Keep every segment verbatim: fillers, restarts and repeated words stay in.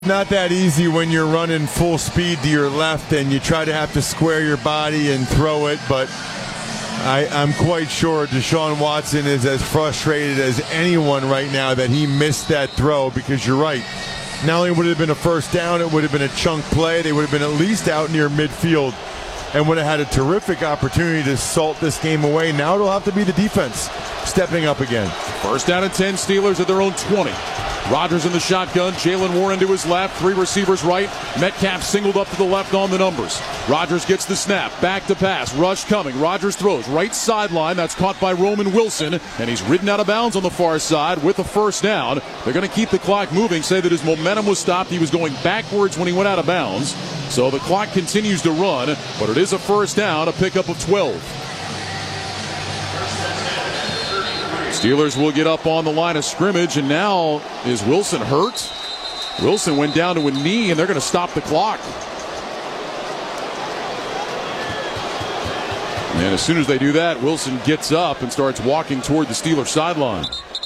Not that easy when you're running full speed to your left and you try to have to square your body and throw it, but I, I'm quite sure Deshaun Watson is as frustrated as anyone right now that he missed that throw, because you're right. Not only would it have been a first down, it would have been a chunk play. They would have been at least out near midfield and would have had a terrific opportunity to salt this game away. Now it'll have to be the defense stepping up again. First down and ten, Steelers at their own twenty. Rodgers in the shotgun, Jaylen Warren to his left, three receivers right. Metcalf singled up to the left on the numbers. Rodgers gets the snap, back to pass, rush coming. Rodgers throws right sideline. That's caught by Roman Wilson, and he's ridden out of bounds on the far side with a first down. They're going to keep the clock moving, say that his momentum was stopped. He was going backwards when he went out of bounds. So the clock continues to run, but it is a first down, a pickup of twelve. Steelers will get up on the line of scrimmage, and now is Wilson hurt? Wilson went down to a knee, and they're going to stop the clock. And as soon as they do that, Wilson gets up and starts walking toward the Steelers sideline.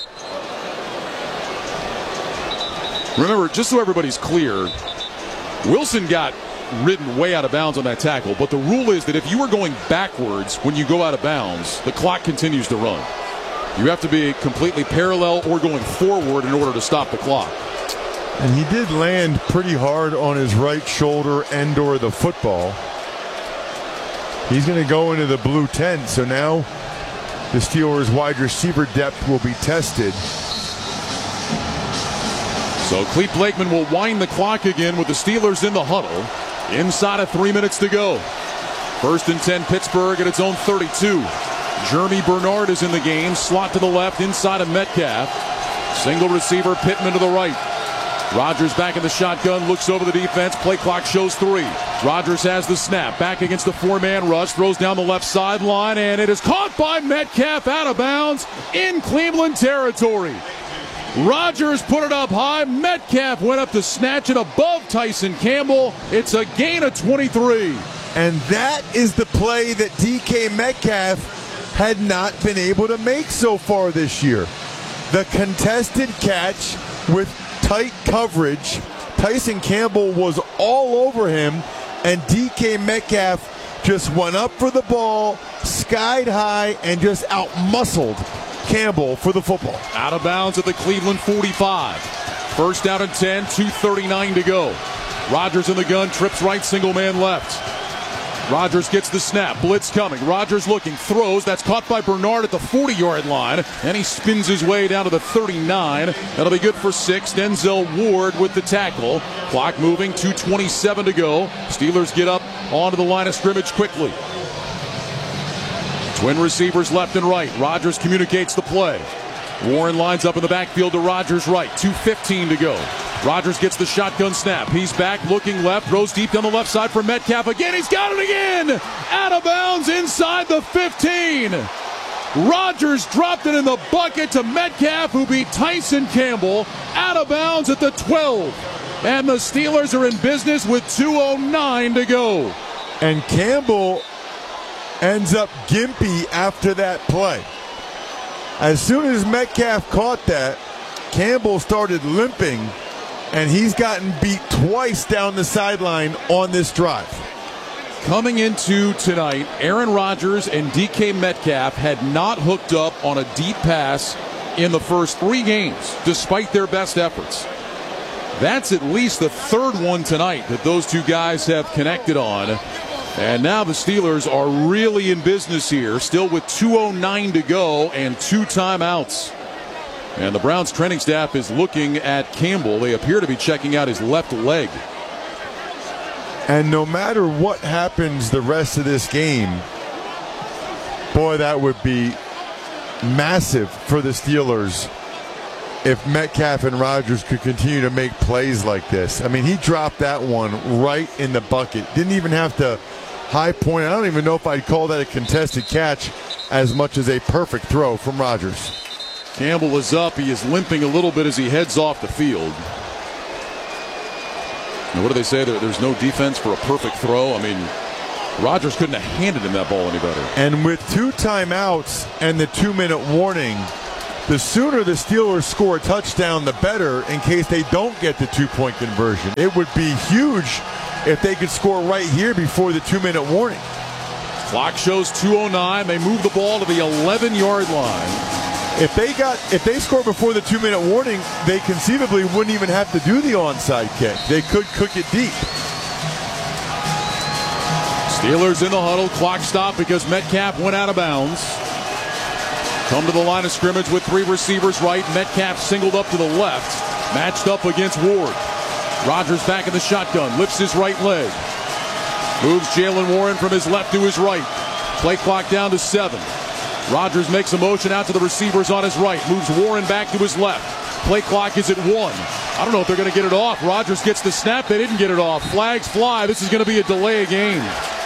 Remember, just so everybody's clear, Wilson got ridden way out of bounds on that tackle, but the rule is that if you are going backwards when you go out of bounds, the clock continues to run. You have to be completely parallel or going forward in order to stop the clock. And he did land pretty hard on his right shoulder and or the football. He's going to go into the blue tent, so now the Steelers' wide receiver depth will be tested. So Clete Blakeman will wind the clock again with the Steelers in the huddle. Inside of three minutes to go. First and ten, Pittsburgh at its own thirty-two. Jeremy Bernard is in the game. Slot to the left inside of Metcalf. Single receiver, Pittman to the right. Rodgers back in the shotgun, looks over the defense. Play clock shows three. Rodgers has the snap. Back against the four-man rush. Throws down the left sideline, and it is caught by Metcalf out of bounds in Cleveland territory. Rodgers put it up high. Metcalf went up to snatch it above Tyson Campbell. It's a gain of twenty-three. And that is the play that D K Metcalf had not been able to make so far this year. The contested catch with tight coverage. Tyson Campbell was all over him, and D K Metcalf just went up for the ball, skied high, and just out-muscled Campbell for the football. Out of bounds at the Cleveland forty-five. First down and ten, two thirty-nine to go. Rodgers in the gun, trips right, single man left. Rodgers gets the snap, blitz coming. Rodgers looking, throws. That's caught by Bernard at the forty-yard line, and he spins his way down to the thirty-nine. That'll be good for six. Denzel Ward with the tackle. Clock moving, two twenty-seven to go. Steelers get up onto the line of scrimmage quickly. Twin receivers left and right. Rodgers communicates the play. Warren lines up in the backfield to Rodgers' right. two fifteen to go. Rodgers gets the shotgun snap. He's back looking left. Throws deep down the left side for Metcalf again. He's got it again. Out of bounds inside the fifteen. Rodgers dropped it in the bucket to Metcalf, who beat Tyson Campbell. Out of bounds at the twelve. And the Steelers are in business with two oh nine to go. And Campbell ends up gimpy after that play. As soon as Metcalf caught that, Campbell started limping, and he's gotten beat twice down the sideline on this drive. Coming into tonight, Aaron Rodgers and D K Metcalf had not hooked up on a deep pass in the first three games, despite their best efforts. That's at least the third one tonight that those two guys have connected on. And now the Steelers are really in business here, still with two oh nine to go and two timeouts. And the Browns training staff is looking at Campbell. They appear to be checking out his left leg. And no matter what happens the rest of this game, boy, that would be massive for the Steelers if Metcalf and Rodgers could continue to make plays like this. I mean, he dropped that one right in the bucket. Didn't even have to high point. I don't even know if I'd call that a contested catch as much as a perfect throw from Rodgers. Campbell is up. He is limping a little bit as he heads off the field. Now, what do they say? There, there's no defense for a perfect throw. I mean, Rodgers couldn't have handed him that ball any better. And with two timeouts and the two-minute warning, the sooner the Steelers score a touchdown, the better in case they don't get the two-point conversion. It would be huge if they could score right here before the two-minute warning. Clock shows two oh nine. They move the ball to the eleven-yard line. If they got, if they score before the two-minute warning, they conceivably wouldn't even have to do the onside kick. They could cook it deep. Steelers in the huddle. Clock stop because Metcalf went out of bounds. Come to the line of scrimmage with three receivers right. Metcalf singled up to the left. Matched up against Ward. Rodgers back in the shotgun. Lifts his right leg. Moves Jaylen Warren from his left to his right. Play clock down to seven. Rodgers makes a motion out to the receivers on his right. Moves Warren back to his left. Play clock is at one. I don't know if they're going to get it off. Rodgers gets the snap. They didn't get it off. Flags fly. This is going to be a delay of game.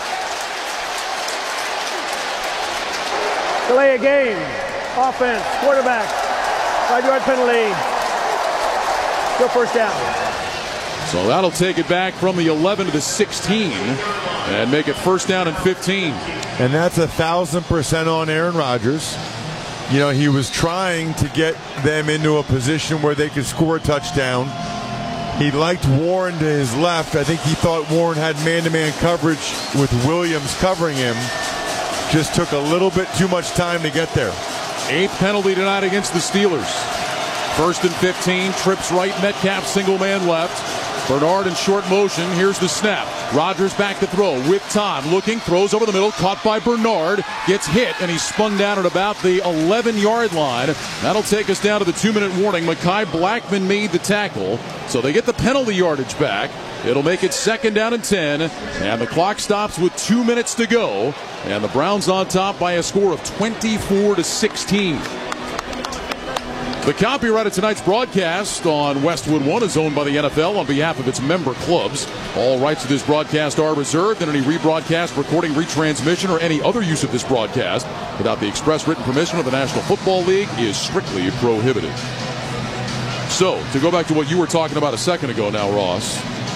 Delay of game. Offense. Quarterback. Five-yard penalty. Go first down. So that'll take it back from the eleven to the sixteen and make it first down and fifteen. And that's a thousand percent on Aaron Rodgers. You know, he was trying to get them into a position where they could score a touchdown. He liked Warren to his left. I think he thought Warren had man-to-man coverage with Williams covering him. Just took a little bit too much time to get there. Eighth penalty tonight against the Steelers. First and fifteen, trips right, Metcalf single man left. Bernard in short motion. Here's the snap. Rodgers back to throw with time. Looking, throws over the middle. Caught by Bernard. Gets hit, and he's spun down at about the eleven-yard line. That'll take us down to the two-minute warning. Mekhi Blackman made the tackle, so they get the penalty yardage back. It'll make it second down and ten, and the clock stops with two minutes to go. And the Browns on top by a score of twenty-four to sixteen. The copyright of tonight's broadcast on Westwood One is owned by the N F L on behalf of its member clubs. All rights to this broadcast are reserved, and any rebroadcast, recording, retransmission, or any other use of this broadcast without the express written permission of the National Football League is strictly prohibited. So, to go back to what you were talking about a second ago now, Ross,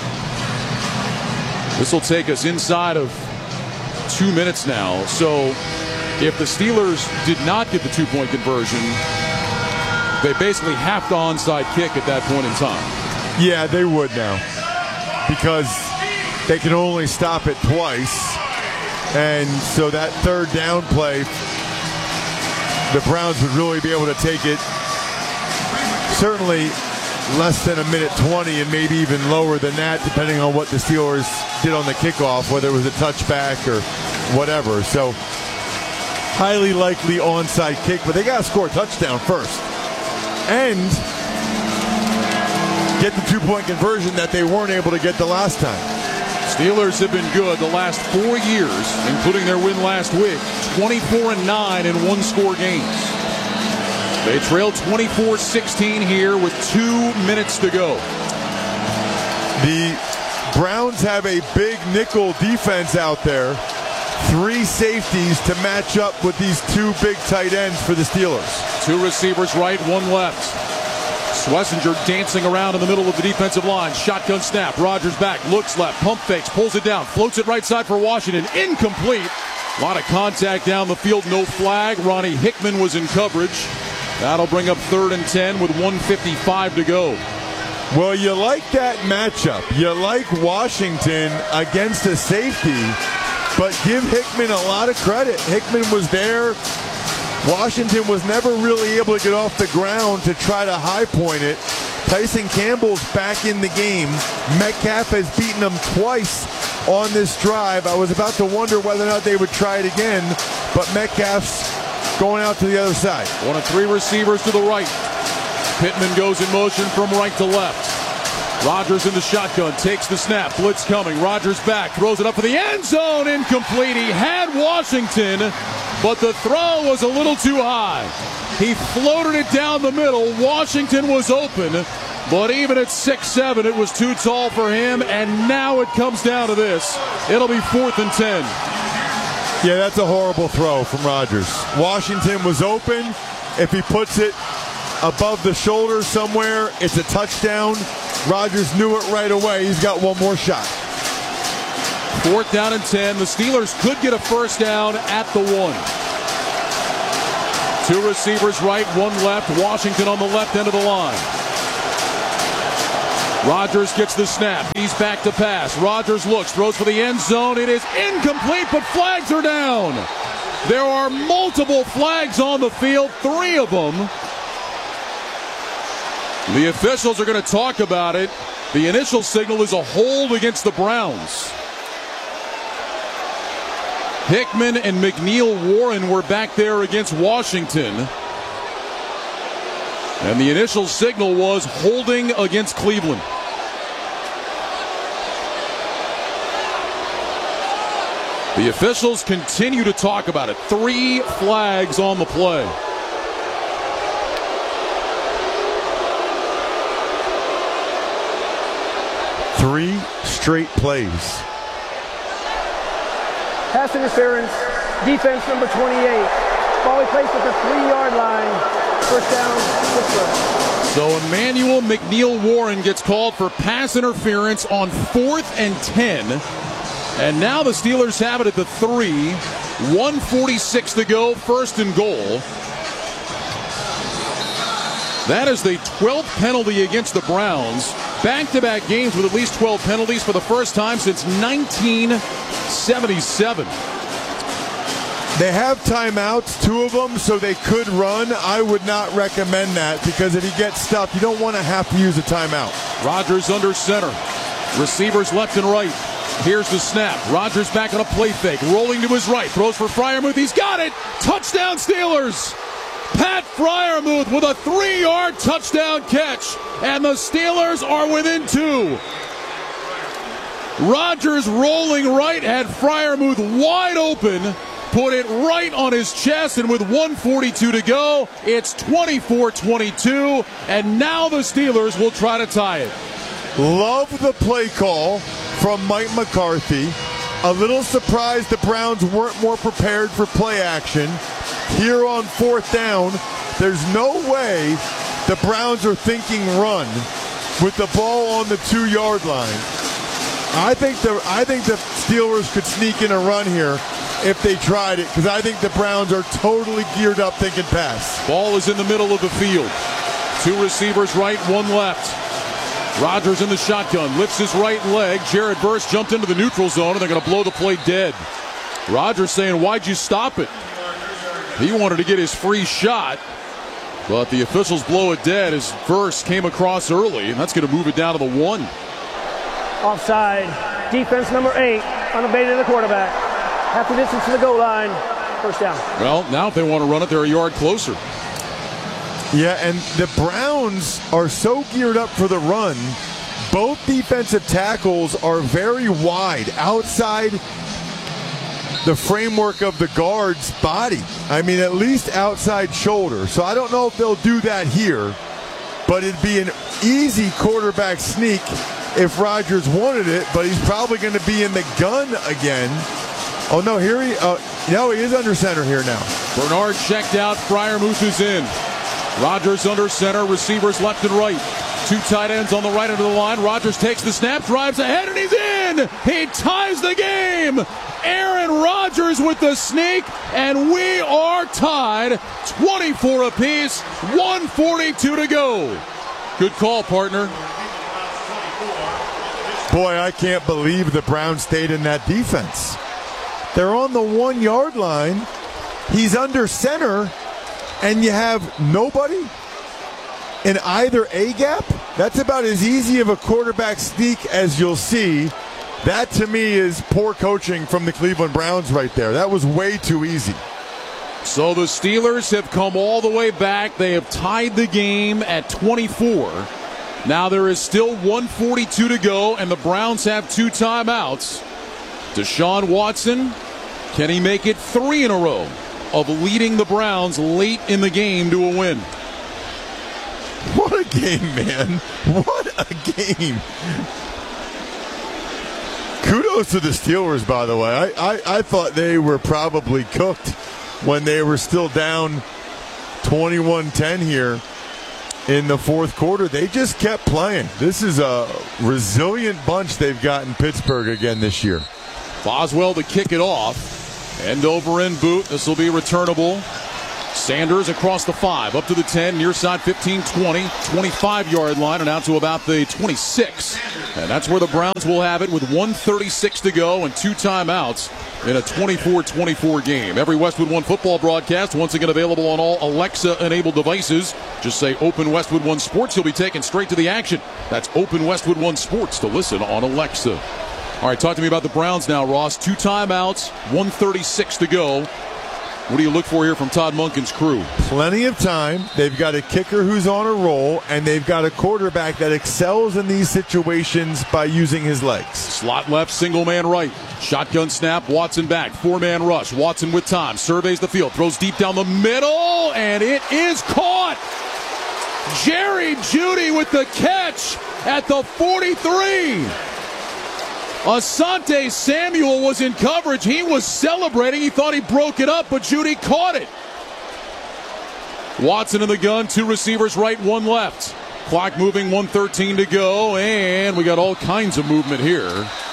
this will take us inside of two minutes now. So, if the Steelers did not get the two-point conversion, they basically have to onside kick at that point in time. Yeah, they would now. Because they can only stop it twice. And so that third down play, the Browns would really be able to take it certainly less than a minute twenty and maybe even lower than that, depending on what the Steelers did on the kickoff, whether it was a touchback or whatever. So highly likely onside kick, but they got to score a touchdown first. And get the two-point conversion that they weren't able to get the last time. Steelers have been good the last four years, including their win last week. twenty-four and nine in one-score games. They trail twenty-four sixteen here with two minutes to go. The Browns have a big nickel defense out there. Three safeties to match up with these two big tight ends for the Steelers. Two receivers right, one left. Schlesinger dancing around in the middle of the defensive line. Shotgun snap. Rodgers back. Looks left. Pump fakes. Pulls it down. Floats it right side for Washington. Incomplete. A lot of contact down the field. No flag. Ronnie Hickman was in coverage. That'll bring up third and ten with one fifty-five to go. Well, you like that matchup. You like Washington against a safety, but give Hickman a lot of credit. Hickman was there. Washington was never really able to get off the ground to try to high point it. Tyson Campbell's back in the game. Metcalf has beaten him twice on this drive. I was about to wonder whether or not they would try it again, but Metcalf's going out to the other side. One of three receivers to the right. Pittman goes in motion from right to left. Rodgers in the shotgun, takes the snap, blitz coming. Rodgers back, throws it up for the end zone, incomplete. He had Washington, but the throw was a little too high. He floated it down the middle. Washington was open, but even at six seven, it was too tall for him, and now it comes down to this. It'll be fourth and ten. Yeah, that's a horrible throw from Rodgers. Washington was open. If he puts it above the shoulder somewhere, it's a touchdown. Rodgers knew it right away. He's got one more shot. Fourth down and ten. The Steelers could get a first down at the one. Two receivers right, one left. Washington on the left end of the line. Rodgers gets the snap. He's back to pass. Rodgers looks, throws for the end zone. It is incomplete, but flags are down. There are multiple flags on the field, three of them. The officials are going to talk about it. The initial signal is a hold against the Browns. Hickman and McNeil Warren were back there against Washington. And the initial signal was holding against Cleveland. The officials continue to talk about it. Three flags on the play. Three straight plays. Pass interference, defense number twenty-eight. Ball we placed at the three-yard line. First down, Pittsburgh. So Emmanuel McNeil Warren gets called for pass interference on fourth and ten. And now the Steelers have it at the three. one forty-six to go, first and goal. That is the twelfth penalty against the Browns. Back-to-back games with at least twelve penalties for the first time since nineteen seventy-seven. They have timeouts, two of them, so they could run. I would not recommend that because if he gets stuffed, you don't want to have to use a timeout. Rodgers under center. Receivers left and right. Here's the snap. Rodgers back on a play fake. Rolling to his right. Throws for Freiermuth. He's got it. Touchdown Steelers. Pat Freiermuth with a three-yard touchdown catch. And the Steelers are within two. Rodgers rolling right had Freiermuth wide open. Put it right on his chest, and with one forty-two to go, it's twenty-four twenty-two, and now the Steelers will try to tie it. Love the play call from Mike McCarthy. A little surprised the Browns weren't more prepared for play action. Here on fourth down, there's no way the Browns are thinking run with the ball on the two-yard line. I think the I think the Steelers could sneak in a run here if they tried it, because I think the Browns are totally geared up thinking pass. Ball is in the middle of the field. Two receivers right, one left. Rodgers in the shotgun, lifts his right leg. Jared Verse jumped into the neutral zone, and they're going to blow the play dead. Rodgers saying, why'd you stop it? He wanted to get his free shot, but the officials blow it dead as Verse came across early, and that's going to move it down to the one. Offside. Defense number eight. Unabated the quarterback. Half the distance to the goal line. First down. Well, now if they want to run it, they're a yard closer. Yeah, and the Browns are so geared up for the run. Both defensive tackles are very wide outside the framework of the guard's body. I mean, at least outside shoulder. So I don't know if they'll do that here, but it'd be an easy quarterback sneak if Rodgers wanted it, but he's probably going to be in the gun again. Oh, no, here he, uh, no, he is under center here now. Bernard checked out. Freiermuth is in. Rodgers under center. Receivers left and right. Two tight ends on the right end of the line. Rodgers takes the snap, drives ahead, and he's in. He ties the game. Aaron Rodgers with the sneak, and we are tied. twenty-four apiece. one forty-two to go. Good call, partner. Boy, I can't believe the Browns stayed in that defense. They're on the one-yard line. He's under center, and you have nobody in either A-gap. That's about as easy of a quarterback sneak as you'll see. That, to me, is poor coaching from the Cleveland Browns right there. That was way too easy. So the Steelers have come all the way back. They have tied the game at twenty-four. Now there is still one forty-two to go, and the Browns have two timeouts. Deshaun Watson, can he make it three in a row of leading the Browns late in the game to a win? What a game, man. What a game. Kudos to the Steelers, by the way. I, I, I thought they were probably cooked when they were still down twenty-one ten here in the fourth quarter. They just kept playing. This is a resilient bunch they've got in Pittsburgh again this year. Boswell to kick it off. End over end boot. This will be returnable. Sanders across the five, up to the ten, near side fifteen, twenty, twenty-five-yard line, and out to about the twenty-six. And that's where the Browns will have it with one thirty-six to go and two timeouts in a twenty-four twenty-four game. Every Westwood One football broadcast, once again available on all Alexa-enabled devices. Just say Open Westwood One Sports. You'll be taken straight to the action. That's Open Westwood One Sports to listen on Alexa. All right, talk to me about the Browns now, Ross. Two timeouts, one thirty-six to go. What do you look for here from Todd Monken's crew? Plenty of time. They've got a kicker who's on a roll, and they've got a quarterback that excels in these situations by using his legs. Slot left, single man right. Shotgun snap, Watson back. Four-man rush. Watson with time. Surveys the field. Throws deep down the middle, and it is caught. Jerry Jeudy with the catch at the forty-three. Asante Samuel was in coverage. He was celebrating. He thought he broke it up, but Jeudy caught it. Watson in the gun. Two receivers right, one left. Clock moving, one thirteen to go, and we got all kinds of movement here.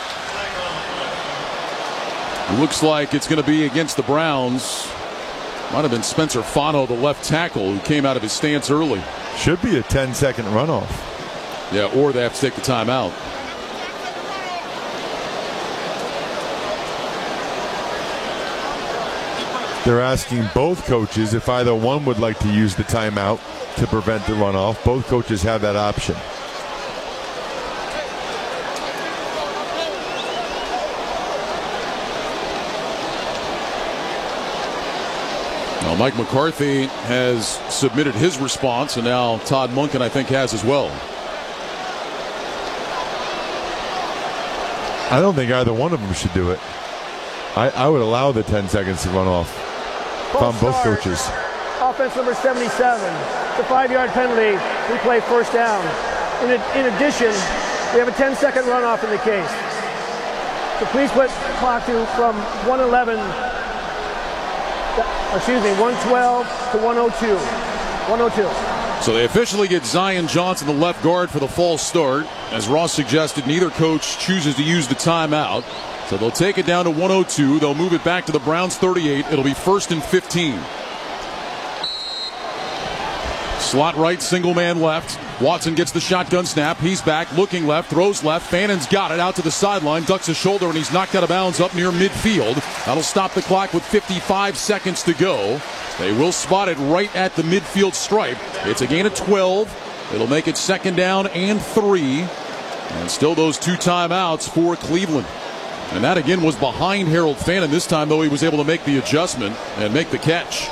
Looks like it's going to be against the Browns. Might have been Spencer Fano, the left tackle, who came out of his stance early. Should be a ten-second runoff. Yeah, or they have to take the timeout. They're asking both coaches if either one would like to use the timeout to prevent the runoff. Both coaches have that option. Now, Mike McCarthy has submitted his response, and now Todd Monken, I think, has as well. I don't think either one of them should do it. I, I would allow the ten seconds to run off. If I'm both coaches. Offense number seventy-seven. The five-yard penalty. We play first down. In, a, in addition, we have a ten-second runoff in the case. So please put the clock to from one eleven, excuse me, one twelve to one oh two. one oh two. So they officially get Zion Johnson, the left guard, for the false start. As Ross suggested, neither coach chooses to use the timeout. So they'll take it down to one oh two. They'll move it back to the Browns thirty-eight. It'll be first and fifteen. Slot right, single man left. Watson gets the shotgun snap. He's back, looking left, throws left. Fannon's got it out to the sideline, ducks his shoulder, and he's knocked out of bounds up near midfield. That'll stop the clock with fifty-five seconds to go. They will spot it right at the midfield stripe. It's a gain of twelve. It'll make it second down and three. And still those two timeouts for Cleveland. And that again was behind Harold Fannin. This time, though, he was able to make the adjustment and make the catch.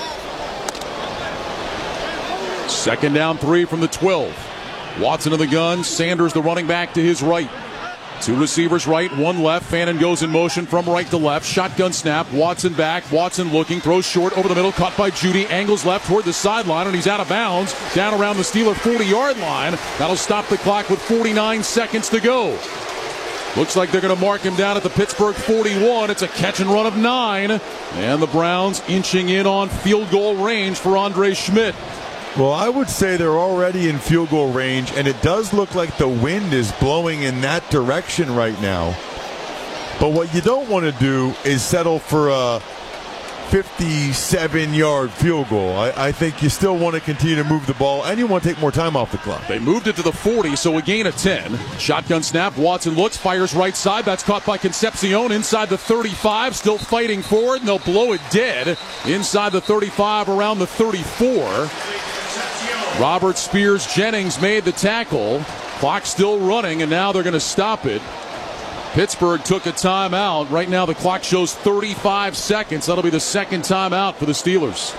Second down, three from the twelve. Watson in the gun. Sanders, the running back, to his right. Two receivers right, one left. Fannin goes in motion from right to left. Shotgun snap. Watson back. Watson looking. Throws short over the middle. Caught by Jeudy. Angles left toward the sideline, and he's out of bounds. Down around the Steeler forty-yard line. That'll stop the clock with forty-nine seconds to go. Looks like they're going to mark him down at the Pittsburgh forty-one. It's a catch and run of nine. And the Browns inching in on field goal range for Andre Schmidt. Well, I would say they're already in field goal range, and it does look like the wind is blowing in that direction right now. But what you don't want to do is settle for a fifty-seven-yard field goal. I, I think you still want to continue to move the ball, and you want to take more time off the clock. They moved it to the forty, so a gain of ten. Shotgun snap. Watson looks, fires right side. That's caught by Concepcion inside the thirty-five. Still fighting forward, and they'll blow it dead inside the thirty-five, around the thirty-four. Robert Spears Jennings made the tackle. Clock still running, and now they're going to stop it. Pittsburgh took a timeout. Right now the clock shows thirty-five seconds. That'll be the second timeout for the Steelers.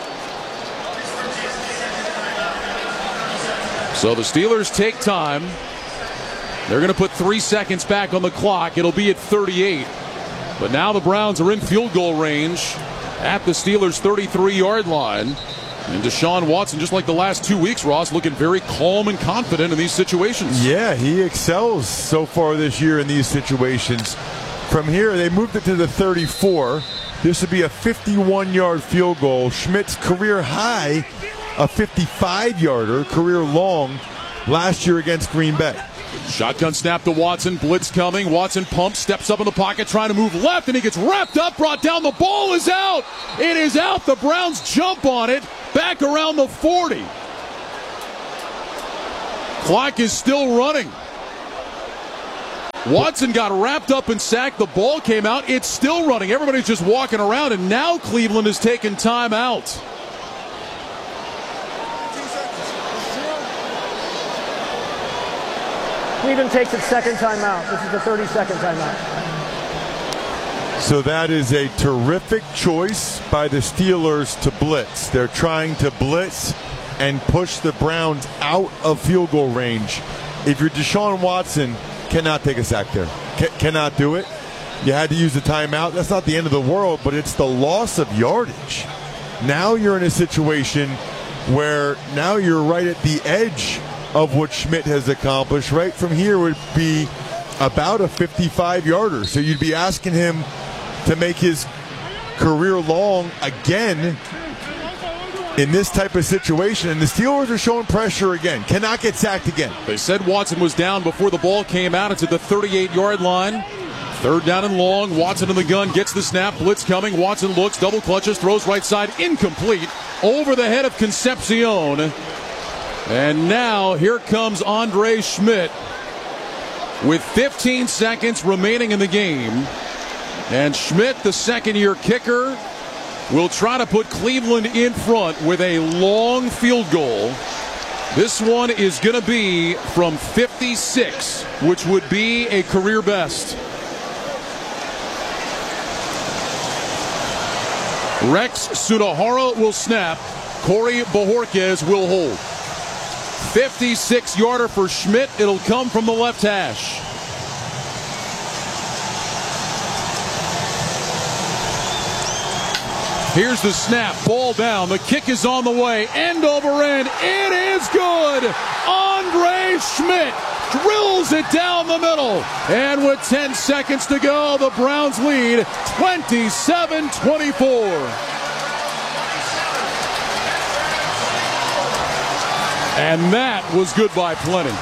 So the Steelers take time. They're going to put three seconds back on the clock. It'll be at thirty-eight. But now the Browns are in field goal range at the Steelers' thirty-three-yard line. And Deshaun Watson, just like the last two weeks, Ross, looking very calm and confident in these situations. Yeah, he excels so far this year in these situations. From here, they moved it to the thirty-four. This would be a fifty-one-yard field goal. Schmidt's career high, a fifty-five-yarder, career long, last year against Green Bay. Shotgun snap to Watson. Blitz coming. Watson pumps, steps up in the pocket, trying to move left, and he gets wrapped up, brought down. The ball is out. It is out. The Browns jump on it. Back around the forty. Clock is still running. Watson got wrapped up and sacked. The ball came out. It's still running. Everybody's just walking around, and now Cleveland has taken time out. Cleveland takes its second timeout. This is the thirty-second timeout. So that is a terrific choice by the Steelers to blitz. They're trying to blitz and push the Browns out of field goal range. If you're Deshaun Watson, cannot take a sack there. C- cannot do it. You had to use the timeout. That's not the end of the world, but it's the loss of yardage. Now you're in a situation where now you're right at the edge of what Schmidt has accomplished. Right from here would be about a fifty-five-yarder. So you'd be asking him to make his career long again in this type of situation, and the Steelers are showing pressure again. Cannot get sacked again. They said Watson was down before the ball came out. It's at the thirty-eight-yard line. Third down and long. Watson in the gun, gets the snap. Blitz coming. Watson looks, double clutches, throws right side, incomplete. Over the head of Concepcion. And now here comes Andre Schmidt with fifteen seconds remaining in the game. And Schmidt, the second-year kicker, will try to put Cleveland in front with a long field goal. This one is going to be from fifty-six, which would be a career best. Rex Sunahara will snap. Corey Bojorquez will hold. fifty-six-yarder for Schmidt. It'll come from the left hash. Here's the snap, ball down, the kick is on the way, end over end, it is good! Andre Schmidt drills it down the middle, and with ten seconds to go, the Browns lead twenty-seven twenty-four. And that was good by plenty.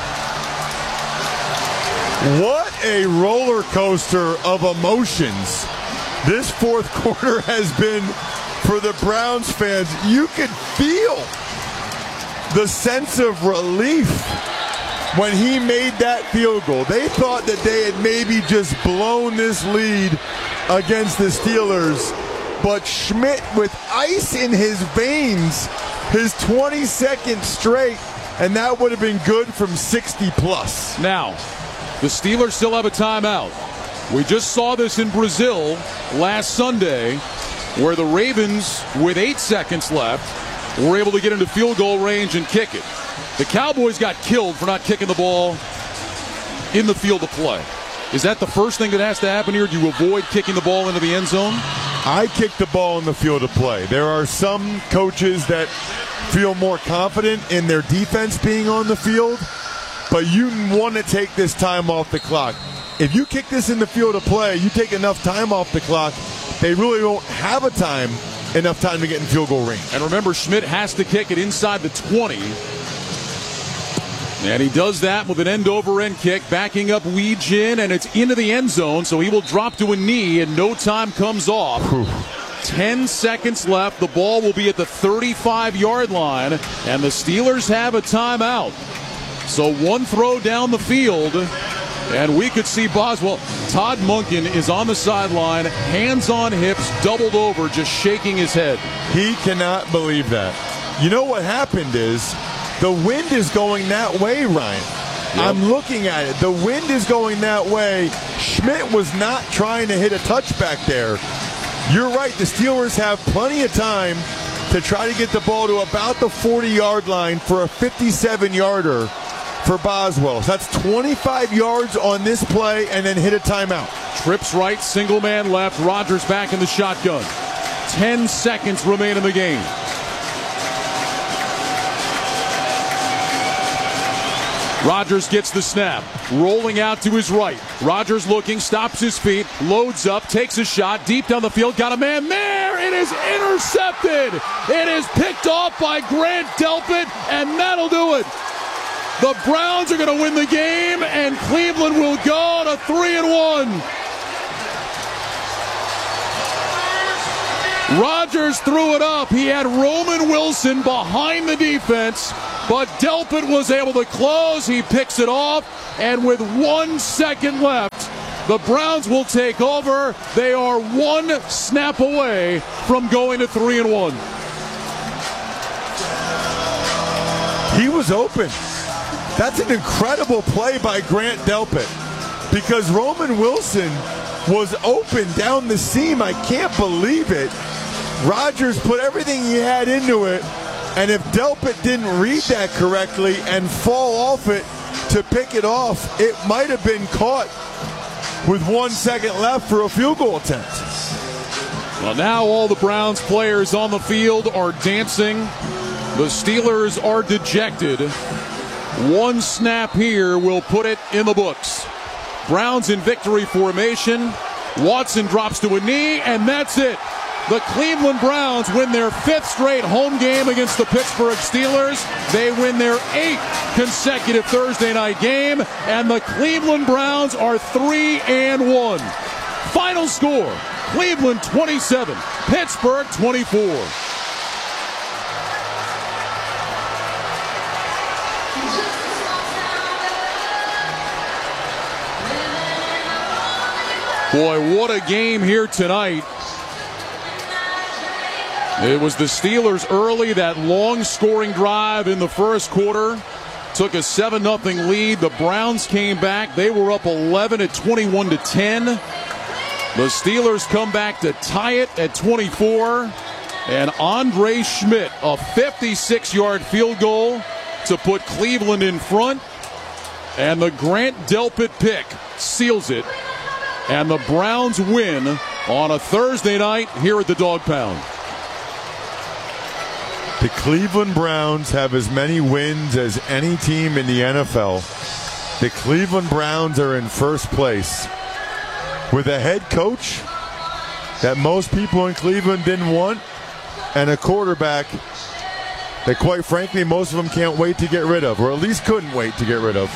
What a roller coaster of emotions this fourth quarter has been for the Browns fans. You could feel the sense of relief when he made that field goal. They thought that they had maybe just blown this lead against the Steelers, but Schmidt, with ice in his veins, his twenty-second straight, and that would have been good from sixty plus. Now, the Steelers still have a timeout. We just saw this in Brazil last Sunday, where the Ravens, with eight seconds left, were able to get into field goal range and kick it. The Cowboys got killed for not kicking the ball in the field of play. Is that the first thing that has to happen here? Do you avoid kicking the ball into the end zone? I kick the ball in the field of play. There are some coaches that feel more confident in their defense being on the field, but you want to take this time off the clock. If you kick this in the field of play, you take enough time off the clock, they really don't have a time, enough time to get in field goal range. And remember, Schmidt has to kick it inside the twenty. And he does that with an end-over-end kick, backing up Wee Jin, and it's into the end zone, so he will drop to a knee, and no time comes off. Whew. Ten seconds left. The ball will be at the thirty-five-yard line, and the Steelers have a timeout. So one throw down the field, and we could see Boswell. Todd Monken is on the sideline, hands on hips, doubled over, just shaking his head. He cannot believe that. You know what happened is the wind is going that way, Ryan. Yep. I'm looking at it. The wind is going that way. Schmidt was not trying to hit a touchback there. You're right. The Steelers have plenty of time to try to get the ball to about the forty-yard line for a fifty-seven-yarder for Boswell. So that's twenty-five yards on this play and then hit a timeout. Trips right, single man left. Rodgers back in the shotgun. Ten seconds remain in the game. Rodgers gets the snap, rolling out to his right. Rodgers looking, stops his feet, loads up, takes a shot, deep down the field, got a man there. It is intercepted. It is picked off by Grant Delpit, and that'll do it. The Browns are going to win the game, and Cleveland will go to three and one. Rodgers threw it up. He had Roman Wilson behind the defense, but Delpit was able to close. He picks it off, and with one second left, the Browns will take over. They are one snap away from going to three and one. He was open. That's an incredible play by Grant Delpit, because Roman Wilson was open down the seam. I can't believe it. Rodgers put everything he had into it, and if Delpit didn't read that correctly and fall off it to pick it off, it might have been caught with one second left for a field goal attempt. Well, now all the Browns players on the field are dancing. The Steelers are dejected. One snap here will put it in the books. Browns in victory formation. Watson drops to a knee, and that's it. The Cleveland Browns win their fifth straight home game against the Pittsburgh Steelers. They win their eighth consecutive Thursday night game, and the Cleveland Browns are three and one. Final score, Cleveland twenty-seven, Pittsburgh twenty-four. Boy, what a game here tonight. It was the Steelers early, that long scoring drive in the first quarter. Took a seven nothing lead. The Browns came back. They were up eleven at twenty-one to ten. The Steelers come back to tie it at twenty-four. And Andre Schmidt, a fifty-six yard field goal to put Cleveland in front. And the Grant Delpit pick seals it. And the Browns win on a Thursday night here at the Dog Pound. The Cleveland Browns have as many wins as any team in the N F L. The Cleveland Browns are in first place with a head coach that most people in Cleveland didn't want, and a quarterback that, quite frankly, most of them can't wait to get rid of, or at least couldn't wait to get rid of.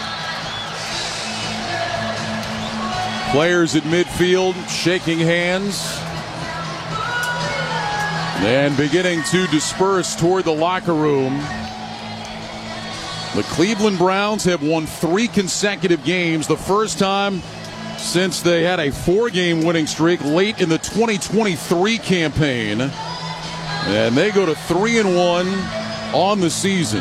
Players at midfield shaking hands and beginning to disperse toward the locker room. The Cleveland Browns have won three consecutive games, the first time since they had a four-game winning streak late in the twenty twenty-three campaign. And they go to three and one on the season.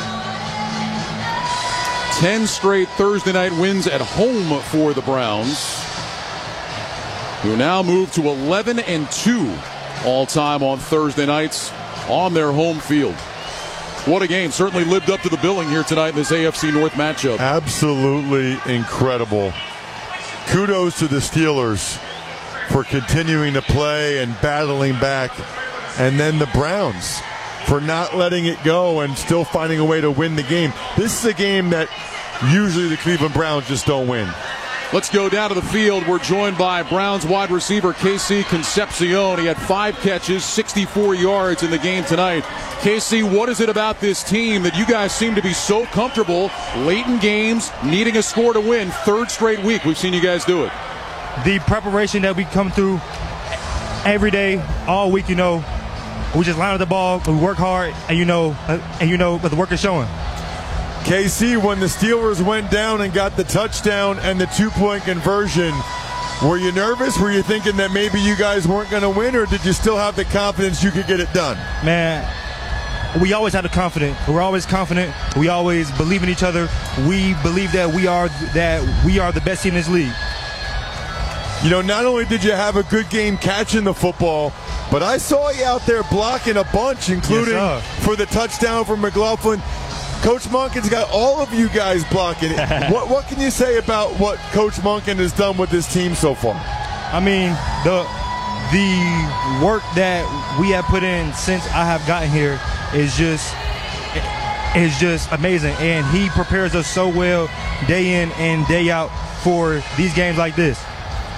Ten straight Thursday night wins at home for the Browns, who now move to eleven and two all-time on Thursday nights on their home field. What a game. Certainly lived up to the billing here tonight in this A F C North matchup. Absolutely incredible. Kudos to the Steelers for continuing to play and battling back. And then the Browns for not letting it go and still finding a way to win the game. This is a game that usually the Cleveland Browns just don't win. Let's go down to the field. We're joined by Browns wide receiver Casey Concepcion. He had five catches, sixty-four yards in the game tonight. Casey, what is it about this team that you guys seem to be so comfortable late in games, needing a score to win? Third straight week we've seen you guys do it. The preparation that we come through every day, all week, you know, we just line up the ball, we work hard, and you know, and you know, but the work is showing. K C, when the Steelers went down and got the touchdown and the two-point conversion, were you nervous? Were you thinking that maybe you guys weren't going to win, or did you still have the confidence you could get it done? Man, we always have the confidence. We're always confident. We always believe in each other. We believe that we are that we are the best team in this league. You know, not only did you have a good game catching the football, but I saw you out there blocking a bunch, including yes, for the touchdown from McLaughlin. Coach Monken's got all of you guys blocking it. what, what can you say about what Coach Monken has done with this team so far? I mean, the the work that we have put in since I have gotten here is just is just amazing, and he prepares us so well day in and day out for these games like this.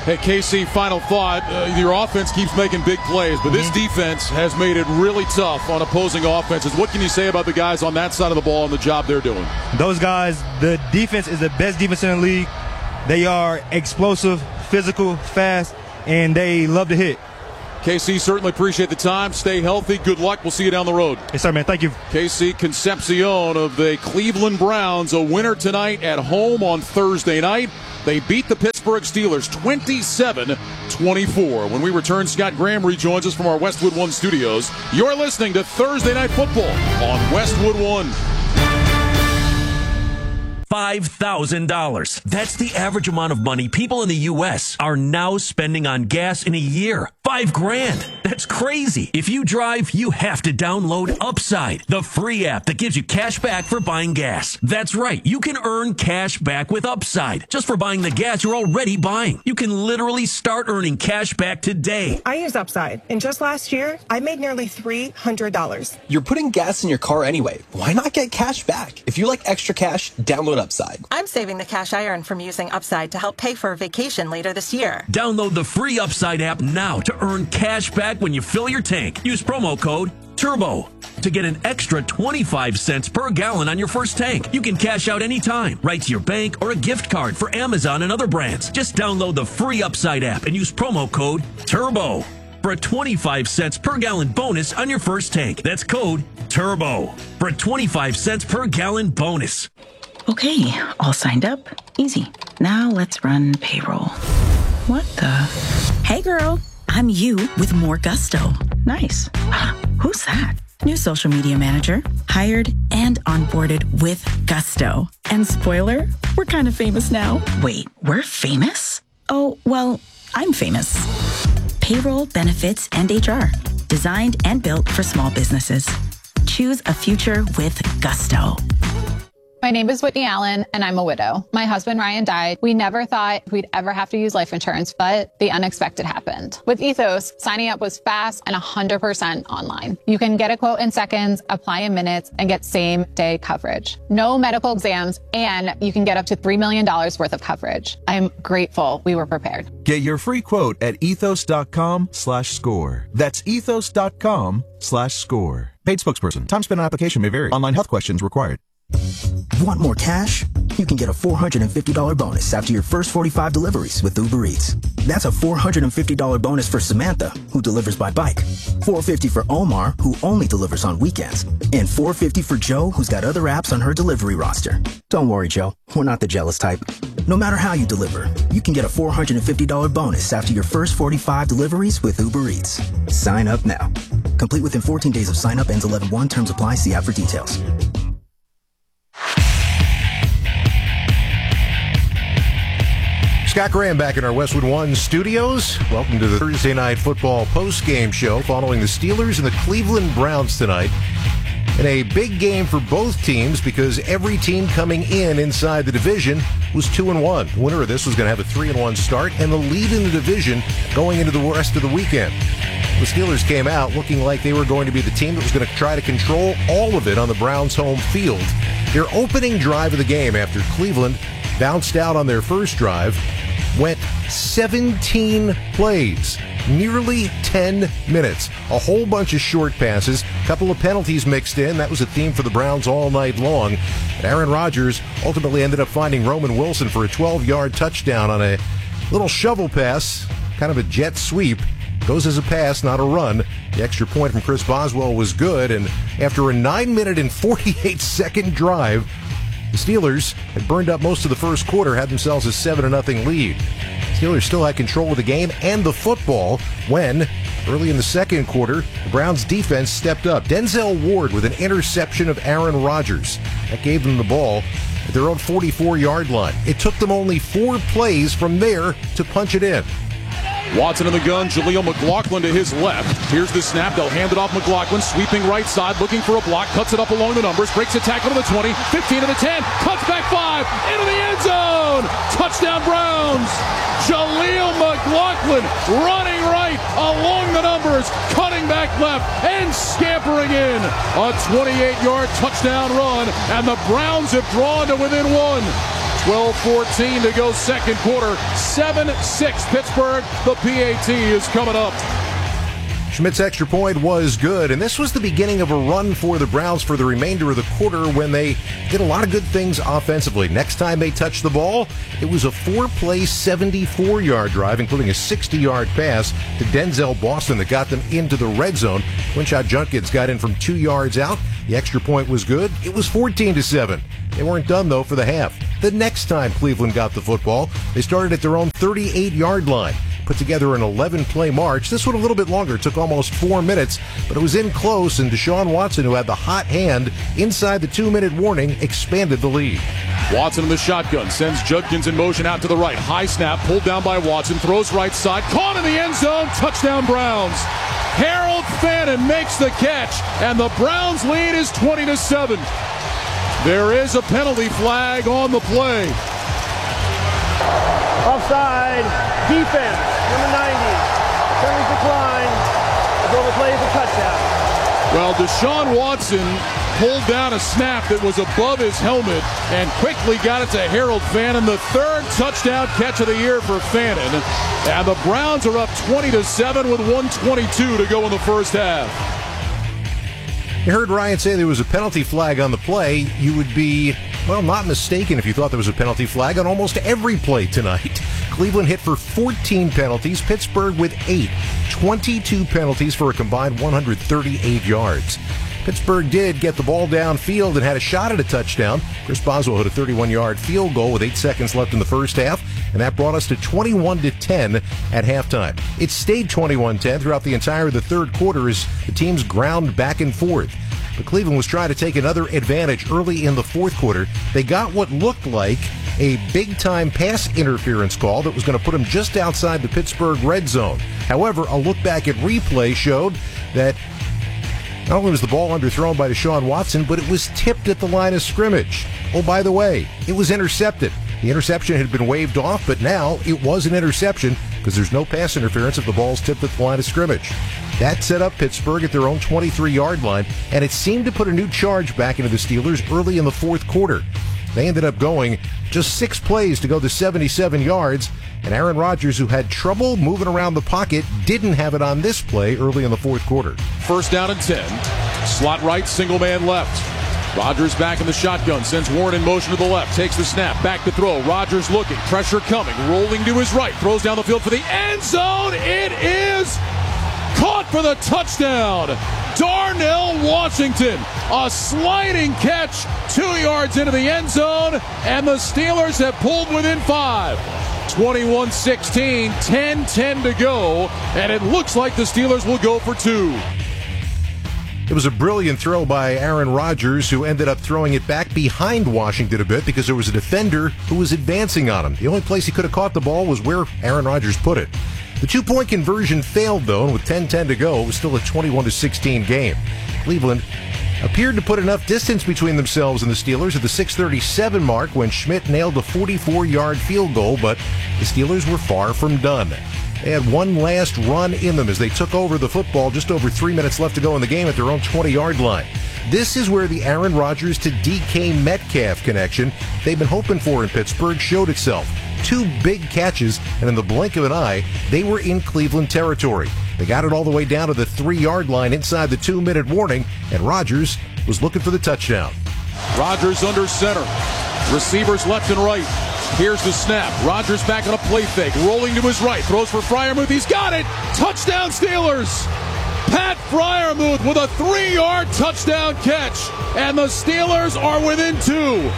Hey, K C, final thought. Uh, your offense keeps making big plays, but this Mm-hmm. defense has made it really tough on opposing offenses. What can you say about the guys on that side of the ball and the job they're doing? Those guys, the defense is the best defense in the league. They are explosive, physical, fast, and they love to hit. K C, certainly appreciate the time. Stay healthy. Good luck. We'll see you down the road. Yes, sir, man. Thank you. K C Concepcion of the Cleveland Browns, a winner tonight at home on Thursday night. They beat the Pittsburgh Steelers twenty-seven twenty-four. When we return, Scott Graham rejoins us from our Westwood One studios. You're listening to Thursday Night Football on Westwood One. five thousand dollars. That's the average amount of money people in the U S are now spending on gas in a year. Five grand. That's crazy. If you drive, you have to download Upside, the free app that gives you cash back for buying gas. That's right. You can earn cash back with Upside just for buying the gas you're already buying. You can literally start earning cash back today. I used Upside, and just last year, I made nearly three hundred dollars. You're putting gas in your car anyway. Why not get cash back? If you like extra cash, download Upside. I'm saving the cash I earn from using Upside to help pay for a vacation later this year. Download the free Upside app now to earn cash back when you fill your tank. Use promo code TURBO to get an extra twenty-five cents per gallon on your first tank. You can cash out anytime, right to your bank or a gift card for Amazon and other brands. Just download the free Upside app and use promo code TURBO for a twenty-five cents per gallon bonus on your first tank. That's code TURBO for a twenty-five cents per gallon bonus. Okay, all signed up. Easy. Now let's run payroll. What the? Hey girl, I'm you with more gusto. Nice. Who's that? New social media manager, hired and onboarded with gusto. And spoiler, we're kind of famous now. Wait, we're famous? Oh, well, I'm famous. Payroll, benefits, and H R. Designed and built for small businesses. Choose a future with gusto. My name is Whitney Allen, and I'm a widow. My husband, Ryan, died. We never thought we'd ever have to use life insurance, but the unexpected happened. With Ethos, signing up was fast and one hundred percent online. You can get a quote in seconds, apply in minutes, and get same-day coverage. No medical exams, and you can get up to three million dollars worth of coverage. I'm grateful we were prepared. Get your free quote at ethos.com slash score. That's ethos.com slash score. Paid spokesperson. Time spent on application may vary. Online health questions required. Want more cash? You can get a four hundred fifty dollars bonus after your first forty-five deliveries with Uber Eats. That's a four hundred fifty dollars bonus for Samantha, who delivers by bike. four hundred fifty dollars for Omar, who only delivers on weekends. And four hundred fifty dollars for Joe, who's got other apps on her delivery roster. Don't worry, Joe. We're not the jealous type. No matter how you deliver, you can get a four hundred fifty dollars bonus after your first forty-five deliveries with Uber Eats. Sign up now. Complete within fourteen days of sign up. Ends eleven one. Terms apply. See app for details. Scott Graham back in our Westwood One studios. Welcome to the Thursday Night Football post-game show following the Steelers and the Cleveland Browns tonight. And a big game for both teams because every team coming in inside the division was two and one. The winner of this was going to have a three and one start and the lead in the division going into the rest of the weekend. The Steelers came out looking like they were going to be the team that was going to try to control all of it on the Browns' home field. Their opening drive of the game after Cleveland bounced out on their first drive went seventeen plays, nearly ten minutes. A whole bunch of short passes, a couple of penalties mixed in. That was a theme for the Browns all night long. And Aaron Rodgers ultimately ended up finding Roman Wilson for a twelve-yard touchdown on a little shovel pass, kind of a jet sweep. Goes as a pass, not a run. The extra point from Chris Boswell was good, and after a nine minute and forty-eight second drive, the Steelers had burned up most of the first quarter, had themselves a seven to nothing lead. Steelers still had control of the game and the football when, early in the second quarter, the Browns' defense stepped up. Denzel Ward with an interception of Aaron Rodgers. That gave them the ball at their own forty-four-yard line. It took them only four plays from there to punch it in. Watson in the gun, Jaleel McLaughlin to his left. Here's the snap. They'll hand it off. McLaughlin sweeping right side, looking for a block, cuts it up along the numbers, breaks a tackle to the twenty, fifteen to the ten, cuts back five, into the end zone. Touchdown Browns. Jaleel McLaughlin running right along the numbers, cutting back left and scampering in. A twenty-eight-yard touchdown run, and the Browns have drawn to within one. twelve fourteen to go second quarter. seven six Pittsburgh. The P A T is coming up. Schmidt's extra point was good, and this was the beginning of a run for the Browns for the remainder of the quarter when they did a lot of good things offensively. Next time they touched the ball, it was a four-play, seventy-four-yard drive, including a sixty-yard pass to Denzel Boston that got them into the red zone. Quinshot Judkins got in from two yards out. The extra point was good. It was fourteen to seven. They weren't done, though, for the half. The next time Cleveland got the football, they started at their own thirty-eight-yard line. Put together an eleven-play march. This one a little bit longer. It took almost four minutes, but it was in close, and Deshaun Watson, who had the hot hand inside the two-minute warning, expanded the lead. Watson in the shotgun, sends Judkins in motion out to the right. High snap, pulled down by Watson, throws right side, caught in the end zone, touchdown Browns. Harold Fannin makes the catch, and the Browns lead is twenty to seven. There is a penalty flag on the play. Offside, defense, number ninety. Penalty decline. The goal play is a touchdown. Well, Deshaun Watson pulled down a snap that was above his helmet and quickly got it to Harold Fannin, the third touchdown catch of the year for Fannin. And the Browns are up twenty to seven with one twenty-two to go in the first half. You heard Ryan say there was a penalty flag on the play. You would be, well, not mistaken if you thought there was a penalty flag on almost every play tonight. Cleveland hit for fourteen penalties, Pittsburgh with eight. twenty-two penalties for a combined one hundred thirty-eight yards. Pittsburgh did get the ball downfield and had a shot at a touchdown. Chris Boswell hit a thirty-one-yard field goal with eight seconds left in the first half, and that brought us to twenty-one to ten at halftime. It stayed twenty-one ten throughout the entire of the third quarter as the teams ground back and forth. But Cleveland was trying to take another advantage early in the fourth quarter. They got what looked like a big-time pass interference call that was going to put them just outside the Pittsburgh red zone. However, a look back at replay showed that not only was the ball underthrown by Deshaun Watson, but it was tipped at the line of scrimmage. Oh, by the way, it was intercepted. The interception had been waved off, but now it was an interception because there's no pass interference if the ball's tipped at the line of scrimmage. That set up Pittsburgh at their own twenty-three-yard line, and it seemed to put a new charge back into the Steelers early in the fourth quarter. They ended up going just six plays to go to seventy-seven yards, and Aaron Rodgers, who had trouble moving around the pocket, didn't have it on this play early in the fourth quarter. First down and ten. Slot right, single man left. Rodgers back in the shotgun, sends Warren in motion to the left, takes the snap, back to throw. Rodgers looking, pressure coming, rolling to his right, throws down the field for the end zone. It is caught for the touchdown. Darnell Washington, a sliding catch, two yards into the end zone, and the Steelers have pulled within five. twenty-one sixteen, ten ten to go, and it looks like the Steelers will go for two. It was a brilliant throw by Aaron Rodgers, who ended up throwing it back behind Washington a bit because there was a defender who was advancing on him. The only place he could have caught the ball was where Aaron Rodgers put it. The two-point conversion failed, though, and with ten ten to go, it was still a twenty-one to sixteen game. Cleveland appeared to put enough distance between themselves and the Steelers at the six thirty-seven mark when Schmidt nailed a forty-four-yard field goal, but the Steelers were far from done. They had one last run in them as they took over the football just over three minutes left to go in the game at their own twenty-yard line. This is where the Aaron Rodgers to D K Metcalf connection they've been hoping for in Pittsburgh showed itself. Two big catches, and in the blink of an eye, they were in Cleveland territory. They got it all the way down to the three-yard line inside the two-minute warning, and Rodgers was looking for the touchdown. Rodgers under center. Receivers left and right. Here's the snap. Rodgers back on a play fake. Rolling to his right. Throws for Freiermuth. He's got it. Touchdown Steelers. Pat Freiermuth with a three-yard touchdown catch. And the Steelers are within two.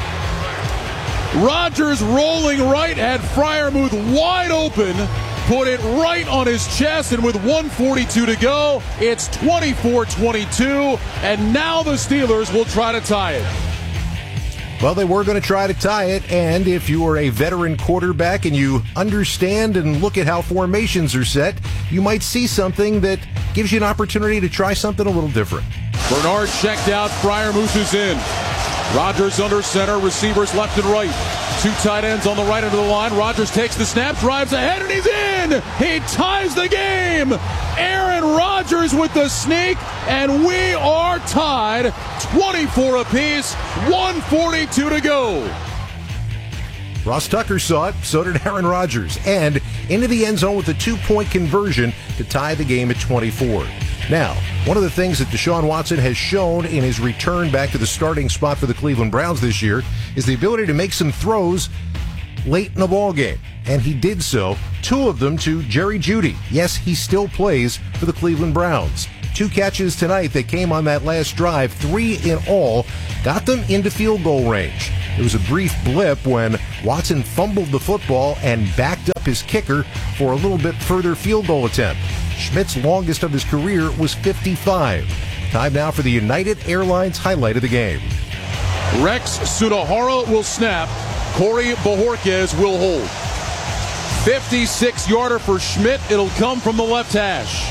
Rodgers rolling right had Freiermuth wide open. Put it right on his chest, and with one forty-two to go, it's twenty-four twenty-two. And now the Steelers will try to tie it. Well, they were going to try to tie it, and if you are a veteran quarterback and you understand and look at how formations are set, you might see something that gives you an opportunity to try something a little different. Bernard checked out. Freiermuth is in. Rodgers under center, receivers left and right. Two tight ends on the right end of the line. Rodgers takes the snap, drives ahead, and he's in! He ties the game! Aaron Rodgers with the sneak, and we are tied twenty-four apiece, one forty-two to go. Ross Tucker saw it, so did Aaron Rodgers, and into the end zone with a two-point conversion to tie the game at twenty-four. Now, one of the things that Deshaun Watson has shown in his return back to the starting spot for the Cleveland Browns this year is the ability to make some throws late in the ball game. And he did so, two of them to Jerry Jeudy. Yes, he still plays for the Cleveland Browns. Two catches tonight that came on that last drive, three in all, got them into field goal range. There was a brief blip when Watson fumbled the football and backed up his kicker for a little bit further field goal attempt. Schmidt's longest of his career was fifty-five. Time now for the United Airlines highlight of the game. Rex Sunahara will snap. Corey Bojorquez will hold. fifty-six yarder for Schmidt. It'll come from the left hash.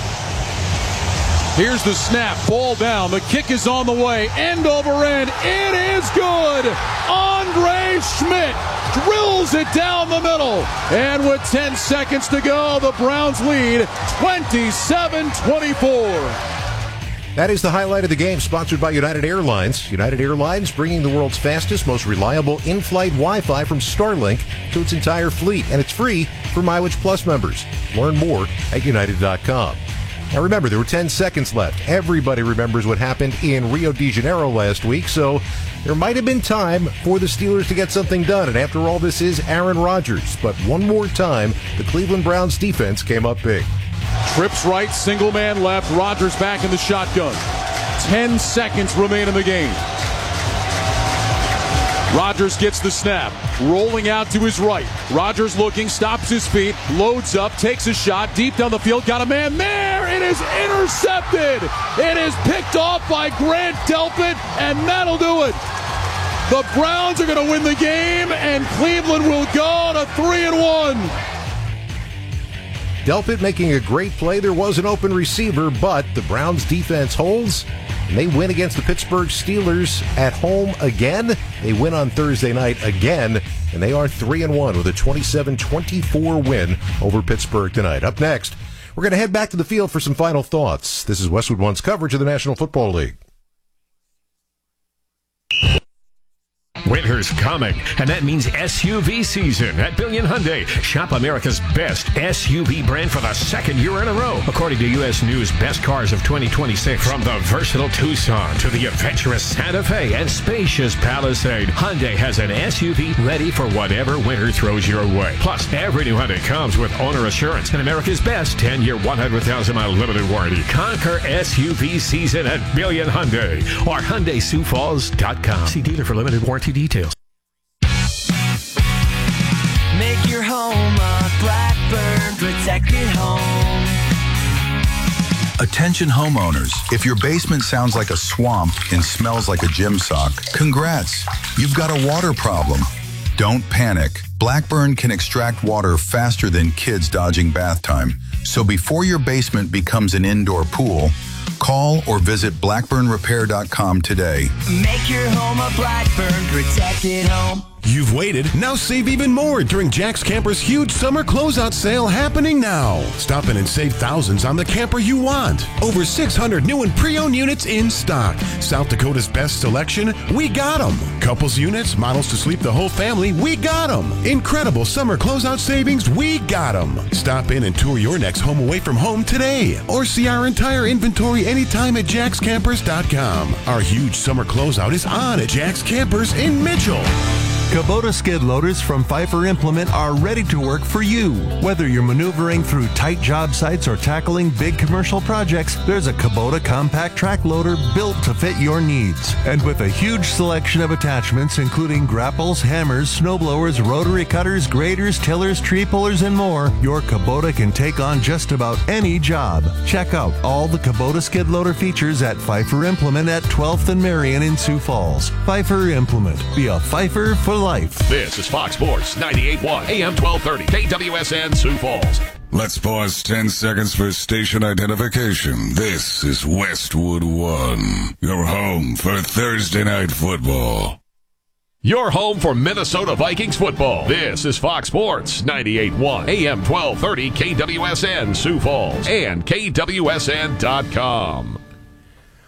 Here's the snap. Ball down. The kick is on the way. End over end. It is good. Andre Schmidt drills it down the middle. And with ten seconds to go, the Browns lead twenty-seven twenty-four. That is the highlight of the game, sponsored by United Airlines. United Airlines bringing the world's fastest, most reliable in-flight Wi-Fi from Starlink to its entire fleet. And it's free for Mileage Plus members. Learn more at united dot com. Now remember, there were ten seconds left. Everybody remembers what happened in Rio de Janeiro last week, so there might have been time for the Steelers to get something done. And after all, this is Aaron Rodgers. But one more time, the Cleveland Browns defense came up big. Trips right, single man left. Rodgers back in the shotgun. Ten seconds remain in the game. Rodgers gets the snap, rolling out to his right. Rodgers looking, stops his feet, loads up, takes a shot, deep down the field, got a man there. It is intercepted. It is picked off by Grant Delpit, and that'll do it. The Browns are going to win the game, and Cleveland will go to three and one. Delpit making a great play. There was an open receiver, but the Browns defense holds, and they win against the Pittsburgh Steelers at home again. They win on Thursday night again, and they are three and one with a twenty-seven twenty-four win over Pittsburgh tonight. Up next, we're going to head back to the field for some final thoughts. This is Westwood One's coverage of the National Football League. Winter's coming, and that means S U V season at Billion Hyundai. Shop America's best S U V brand for the second year in a row, according to U S News Best Cars of twenty twenty-six. From the versatile Tucson to the adventurous Santa Fe and spacious Palisade, Hyundai has an S U V ready for whatever winter throws your way. Plus, every new Hyundai comes with owner assurance and America's best ten-year, one hundred thousand mile limited warranty. Conquer S U V season at Billion Hyundai or Hyundai Sioux Falls dot com. See dealer for limited warranty details. Make your home a Blackburn protected home. Attention homeowners, if your basement sounds like a swamp and smells like a gym sock, congrats, you've got a water problem. Don't panic. Blackburn can extract water faster than kids dodging bath time. So before your basement becomes an indoor pool, call or visit blackburn repair dot com today. Make your home a Blackburn protected home. You've waited. Now save even more during Jack's Camper's huge summer closeout sale happening now. Stop in and save thousands on the camper you want. Over six hundred new and pre-owned units in stock. South Dakota's best selection, we got them. Couples units, models to sleep the whole family, we got them. Incredible summer closeout savings, we got them. Stop in and tour your next home away from home today. Or see our entire inventory anytime at jacks campers dot com. Our huge summer closeout is on at Jack's Campers in Mitchell. Kubota skid loaders from Pfeiffer Implement are ready to work for you. Whether you're maneuvering through tight job sites or tackling big commercial projects, there's a Kubota compact track loader built to fit your needs. And with a huge selection of attachments, including grapples, hammers, snowblowers, rotary cutters, graders, tillers, tree pullers, and more, your Kubota can take on just about any job. Check out all the Kubota skid loader features at Pfeiffer Implement at twelfth and Marion in Sioux Falls. Pfeiffer Implement. Be a Pfeiffer for life. This is Fox Sports ninety-eight point one A M twelve thirty K W S N Sioux Falls. Let's pause ten seconds for station identification. This is Westwood One, your home for Thursday night football. Your home for Minnesota Vikings football. This is Fox Sports ninety-eight point one A M twelve thirty K W S N Sioux Falls and K W S N dot com.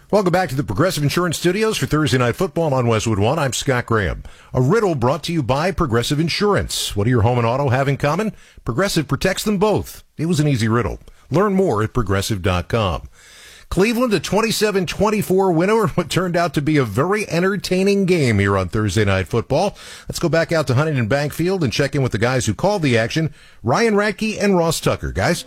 Welcome back to the Progressive Insurance Studios for Thursday Night Football on Westwood One. I'm Scott Graham. A riddle brought to you by Progressive Insurance. What do your home and auto have in common? Progressive protects them both. It was an easy riddle. Learn more at progressive dot com. Cleveland, a twenty-seven twenty-four winner, what turned out to be a very entertaining game here on Thursday Night Football. Let's go back out to Huntington Bank Field and check in with the guys who called the action, Ryan Radke and Ross Tucker. Guys?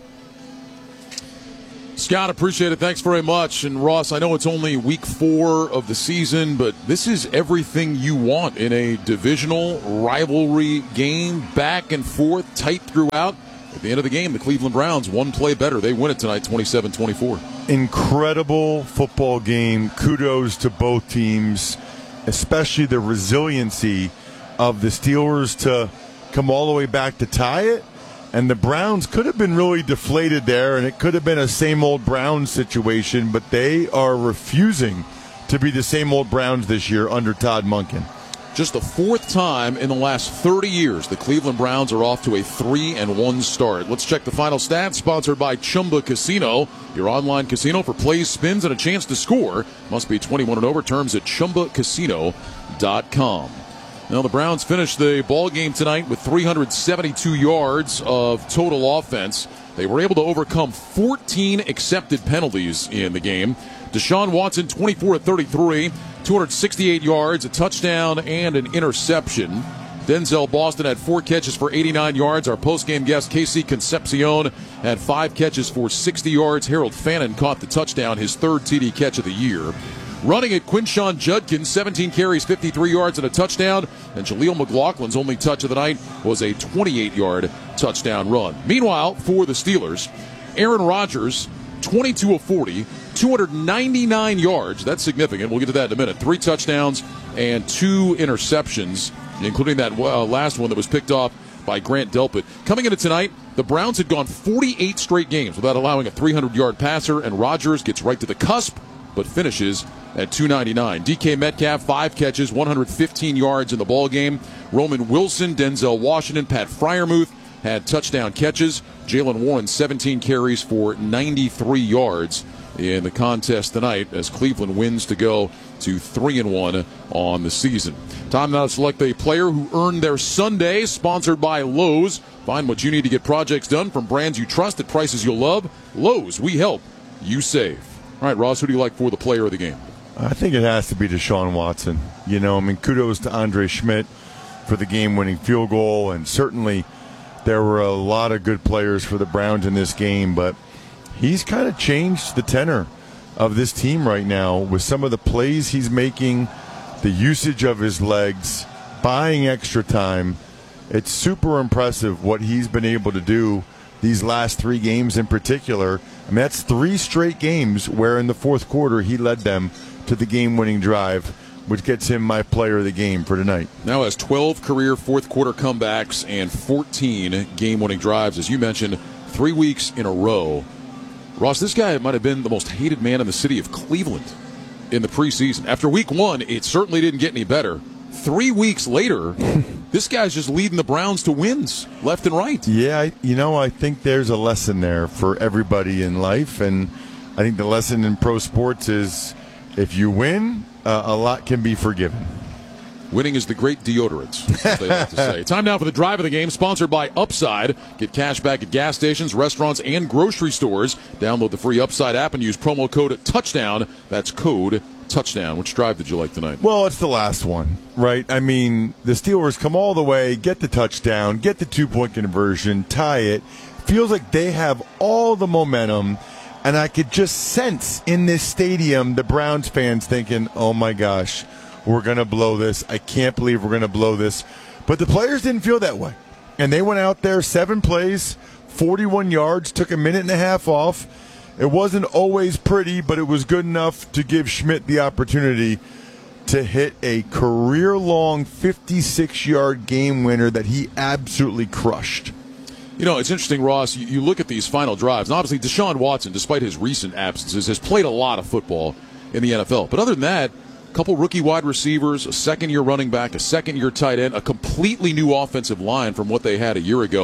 Scott, appreciate it. Thanks very much. And Ross, I know it's only week four of the season, but this is everything you want in a divisional rivalry game, back and forth, tight throughout. At the end of the game, the Cleveland Browns, one play better. They win it tonight, twenty-seven twenty-four. Incredible football game. Kudos to both teams, especially the resiliency of the Steelers to come all the way back to tie it. And the Browns could have been really deflated there, and it could have been a same old Browns situation, but they are refusing to be the same old Browns this year under Todd Monken. Just the fourth time in the last thirty years the Cleveland Browns are off to a three and one start. Let's check the final stats, sponsored by Chumba Casino, your online casino for plays, spins, and a chance to score. Must be twenty-one and over. Terms at chumba casino dot com. Now, the Browns finished the ball game tonight with three hundred seventy-two yards of total offense. They were able to overcome fourteen accepted penalties in the game. Deshaun Watson, twenty-four of thirty-three, two hundred sixty-eight yards, a touchdown, and an interception. Denzel Boston had four catches for eighty-nine yards. Our postgame guest, Casey Concepcion, had five catches for sixty yards. Harold Fannin caught the touchdown, his third T D catch of the year. Running it, Quinshawn Judkins, seventeen carries, fifty-three yards, and a touchdown. And Jaleel McLaughlin's only touch of the night was a twenty-eight-yard touchdown run. Meanwhile, for the Steelers, Aaron Rodgers, twenty-two of forty, two hundred ninety-nine yards. That's significant. We'll get to that in a minute. Three touchdowns and two interceptions, including that uh, last one that was picked off by Grant Delpit. Coming into tonight, the Browns had gone forty-eight straight games without allowing a three hundred-yard passer, and Rodgers gets right to the cusp, but finishes at two ninety-nine. D K Metcalf, five catches, one hundred fifteen yards in the ball game. Roman Wilson, Denzel Washington, Pat Freiermuth had touchdown catches. Jalen Warren, seventeen carries for ninety-three yards in the contest tonight as Cleveland wins to go to three and one on the season. Time now to select a player who earned their Sunday, sponsored by Lowe's. Find what you need to get projects done from brands you trust at prices you'll love. Lowe's, we help, you save. All right, Ross, who do you like for the player of the game? I think it has to be Deshaun Watson. You know, I mean, kudos to Andre Schmidt for the game-winning field goal, and certainly there were a lot of good players for the Browns in this game, but he's kind of changed the tenor of this team right now with some of the plays he's making, the usage of his legs, buying extra time. It's super impressive what he's been able to do these last three games in particular. I mean, that's three straight games where in the fourth quarter he led them to the game-winning drive, which gets him my player of the game for tonight. Now has twelve career fourth-quarter comebacks and fourteen game-winning drives. As you mentioned, three weeks in a row. Ross, this guy might have been the most hated man in the city of Cleveland in the preseason. After week one, it certainly didn't get any better. Three weeks later, this guy's just leading the Browns to wins left and right. Yeah, I, you know, I think there's a lesson there for everybody in life, and I think the lesson in pro sports is if you win, uh, a lot can be forgiven. Winning is the great deodorant, as they like to say. Time now for the drive of the game, sponsored by Upside. Get cash back at gas stations, restaurants, and grocery stores. Download the free Upside app and use promo code TOUCHDOWN. That's code TOUCHDOWN. Which drive did you like tonight? Well, it's the last one, right? I mean, the Steelers come all the way, get the touchdown, get the two-point conversion, tie it. Feels like they have all the momentum. And I could just sense in this stadium the Browns fans thinking, oh, my gosh, we're going to blow this. I can't believe we're going to blow this. But the players didn't feel that way. And they went out there, seven plays, forty-one yards, took a minute and a half off. It wasn't always pretty, but it was good enough to give Schmidt the opportunity to hit a career-long fifty-six-yard game winner that he absolutely crushed. You know, it's interesting, Ross, you, you look at these final drives, and obviously Deshaun Watson, despite his recent absences, has played a lot of football in the N F L. But other than that, a couple rookie wide receivers, a second-year running back, a second-year tight end, a completely new offensive line from what they had a year ago.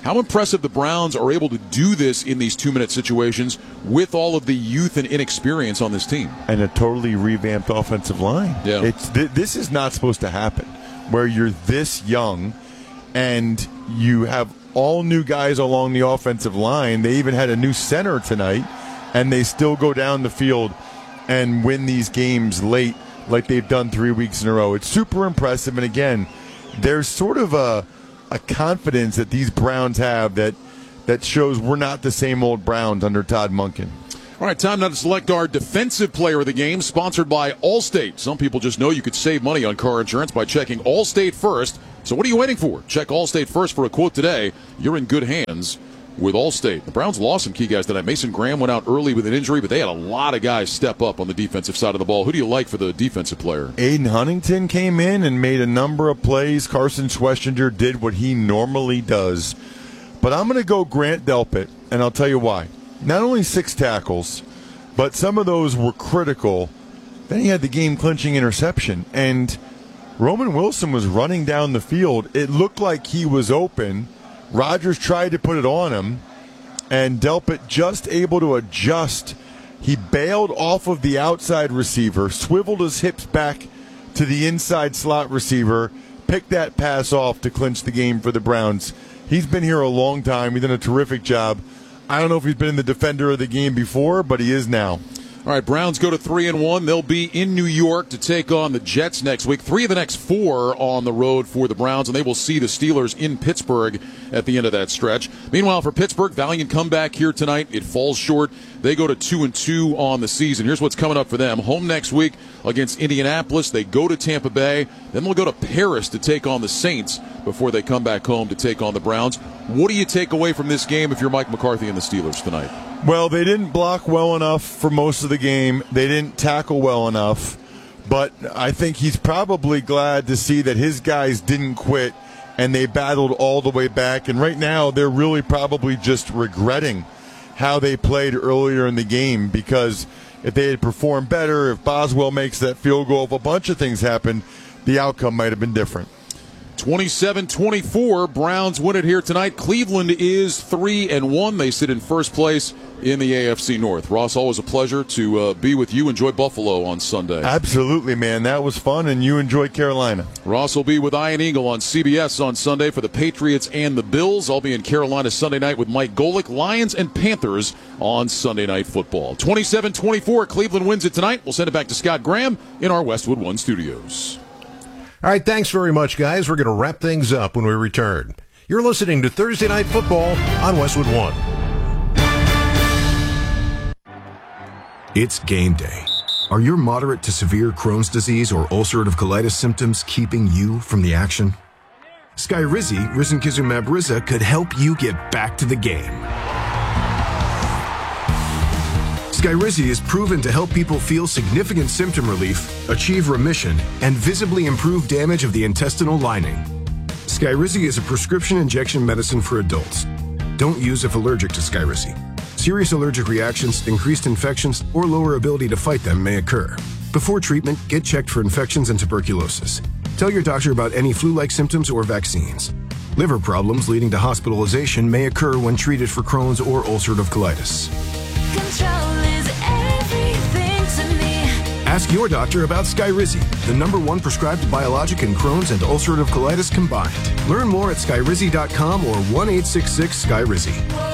How impressive the Browns are able to do this in these two-minute situations with all of the youth and inexperience on this team. And a totally revamped offensive line. Yeah. It's th- this is not supposed to happen, where you're this young and you have all new guys along the offensive line. They even had a new center tonight, and they still go down the field and win these games late like they've done three weeks in a row. It's super impressive. And again, there's sort of a a confidence that these Browns have that that shows we're not the same old Browns under Todd Monken. All right, time now to select our defensive player of the game, sponsored by Allstate. Some people just know you could save money on car insurance by checking Allstate first. So what are you waiting for? Check Allstate first for a quote today. You're in good hands with Allstate. The Browns lost some key guys tonight. Mason Graham went out early with an injury, but they had a lot of guys step up on the defensive side of the ball. Who do you like for the defensive player? Aiden Huntington came in and made a number of plays. Carson Schwestinger did what he normally does. But I'm going to go Grant Delpit, and I'll tell you why. Not only six tackles, but some of those were critical. Then he had the game-clinching interception, and Roman Wilson was running down the field. It looked like he was open. Rodgers tried to put it on him, and Delpit just able to adjust. He bailed off of the outside receiver, swiveled his hips back to the inside slot receiver, picked that pass off to clinch the game for the Browns. He's been here a long time. He's done a terrific job. I don't know if he's been in the defender of the game before, but he is now. All right, Browns go to three and one. They'll be in New York to take on the Jets next week. Three of the next four on the road for the Browns, and they will see the Steelers in Pittsburgh at the end of that stretch. Meanwhile, for Pittsburgh, valiant comeback here tonight. It falls short. They go to two and two on the season. Here's what's coming up for them: home next week against Indianapolis. They go to Tampa Bay. Then they'll go to Paris to take on the Saints before they come back home to take on the Browns. What do you take away from this game if you're Mike McCarthy and the Steelers tonight? Well, they didn't block well enough for most of the game. They didn't tackle well enough. But I think he's probably glad to see that his guys didn't quit and they battled all the way back. And right now, they're really probably just regretting how they played earlier in the game, because if they had performed better, if Boswell makes that field goal, if a bunch of things happened, the outcome might have been different. twenty-seven twenty-four, Browns win it here tonight. Cleveland is three and one. They sit in first place in the A F C North. Ross, always a pleasure to uh, be with you. Enjoy Buffalo on Sunday. Absolutely, man. That was fun, and you enjoyed Carolina. Ross will be with Ian Eagle on C B S on Sunday for the Patriots and the Bills. I'll be in Carolina Sunday night with Mike Golick. Lions and Panthers on Sunday Night Football. twenty-seven twenty-four, Cleveland wins it tonight. We'll send it back to Scott Graham in our Westwood One studios. All right, thanks very much, guys. We're going to wrap things up when we return. You're listening to Thursday Night Football on Westwood One. It's game day. Are your moderate to severe Crohn's disease or ulcerative colitis symptoms keeping you from the action? Skyrizi, risankizumab Riza, could help you get back to the game. Skyrizi is proven to help people feel significant symptom relief, achieve remission, and visibly improve damage of the intestinal lining. Skyrizi is a prescription injection medicine for adults. Don't use if allergic to Skyrizi. Serious allergic reactions, increased infections, or lower ability to fight them may occur. Before treatment, get checked for infections and tuberculosis. Tell your doctor about any flu-like symptoms or vaccines. Liver problems leading to hospitalization may occur when treated for Crohn's or ulcerative colitis. Control is everything to me. Ask your doctor about Skyrizi, the number one prescribed biologic in Crohn's and ulcerative colitis combined. Learn more at skyrizi dot com or one eight six six Skyrizi.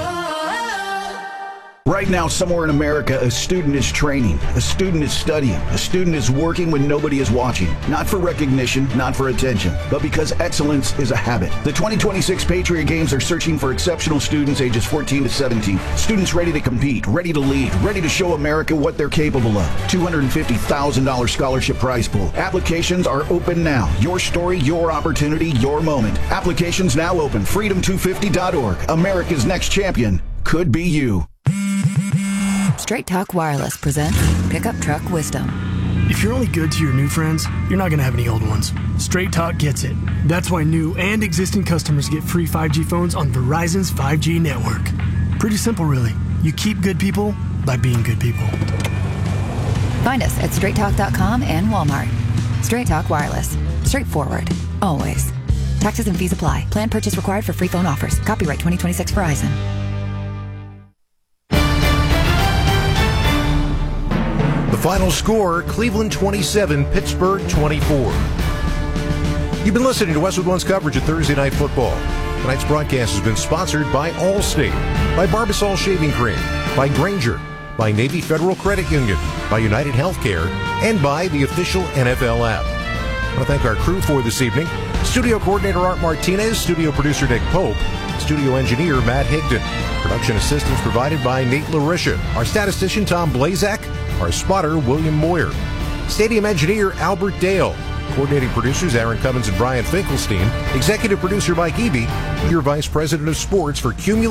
Right now, somewhere in America, a student is training, a student is studying, a student is working when nobody is watching. Not for recognition, not for attention, but because excellence is a habit. The twenty twenty-six Patriot Games are searching for exceptional students ages fourteen to seventeen. Students ready to compete, ready to lead, ready to show America what they're capable of. two hundred fifty thousand dollars scholarship prize pool. Applications are open now. Your story, your opportunity, your moment. Applications now open. freedom two fifty dot org. America's next champion could be you. Straight Talk Wireless presents Pickup Truck Wisdom. If you're only good to your new friends, you're not going to have any old ones. Straight Talk gets it. That's why new and existing customers get free five G phones on Verizon's five G network. Pretty simple, really. You keep good people by being good people. Find us at straight talk dot com and Walmart. Straight Talk Wireless. Straightforward. Always. Taxes and fees apply. Plan purchase required for free phone offers. Copyright twenty twenty-six Verizon. The final score, Cleveland twenty-seven, Pittsburgh twenty-four. You've been listening to Westwood One's coverage of Thursday Night Football. Tonight's broadcast has been sponsored by Allstate, by Barbasol Shaving Cream, by Granger, by Navy Federal Credit Union, by United Healthcare, and by the official N F L app. I want to thank our crew for this evening. Studio coordinator Art Martinez, studio producer Nick Pope, studio engineer Matt Higdon. Production assistance provided by Nate LaRisha. Our statistician Tom Blazak. Our spotter William Moyer. Stadium engineer Albert Dale. Coordinating producers Aaron Cummins and Brian Finkelstein. Executive producer Mike Eby. Your vice president of sports for Cumulus.